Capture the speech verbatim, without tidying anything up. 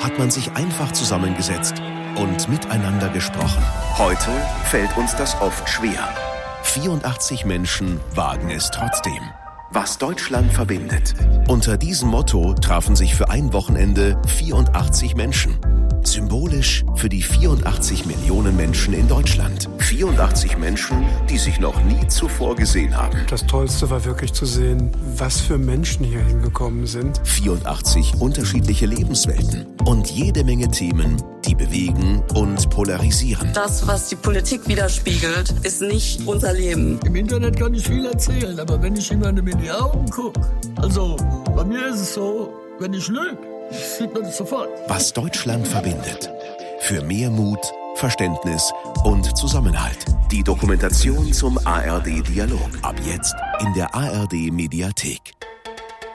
hat man sich einfach zusammengesetzt und miteinander gesprochen. Heute fällt uns das oft schwer. vierundachtzig Menschen wagen es trotzdem. Was Deutschland verbindet. Unter diesem Motto trafen sich für ein Wochenende vierundachtzig Menschen. Symbolisch für die vierundachtzig Millionen Menschen in Deutschland. vierundachtzig Menschen, die sich noch nie zuvor gesehen haben. Das Tollste war wirklich zu sehen, was für Menschen hier hingekommen sind. vierundachtzig unterschiedliche Lebenswelten und jede Menge Themen, die bewegen und polarisieren. Das, was die Politik widerspiegelt, ist nicht unser Leben. Im Internet kann ich viel erzählen, aber wenn ich jemandem in die Augen gucke, also bei mir ist es so, wenn ich lüge, sieht man das sofort. Was Deutschland verbindet. Für mehr Mut, Verständnis und Zusammenhalt. Die Dokumentation zum A R D-Dialog. Ab jetzt in der A R D-Mediathek.